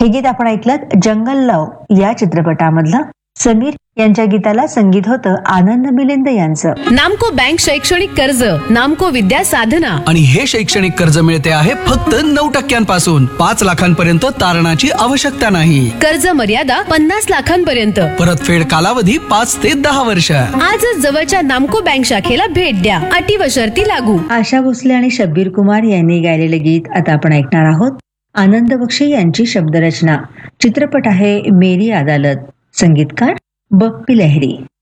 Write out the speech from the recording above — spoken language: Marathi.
हे गीत आपण ऐकलं जंगल लव या चित्रपटामधलं. समीर यांच्या गीताला संगीत होतं आनंद मिलिंद यांचं. नामको बँक शैक्षणिक कर्ज, नामको विद्या साधना. आणि हे शैक्षणिक कर्ज मिळते आहे फक्त 9% 5 लाखांपर्यंत तारणाची आवश्यकता नाही. कर्ज मर्यादा 50 लाखांपर्यंत. परतफेड कालावधी 5 ते 10 वर्ष. आजच जवळच्या नामको बँक शाखेला भेट द्या. अटी व शर्ती लागू. आशा भोसले आणि शब्बीर कुमार यांनी गायलेले गीत आता आपण ऐकणार आहोत. आनंद बक्षी यांची शब्दरचना. चित्रपट आहे मेरी अदालत. संगीतकार बप्पी लहिरी.